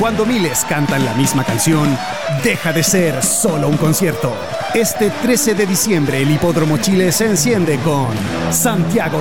Cuando miles cantan la misma canción, deja de ser solo un concierto. Este 13 de diciembre el Hipódromo Chile se enciende con Santiago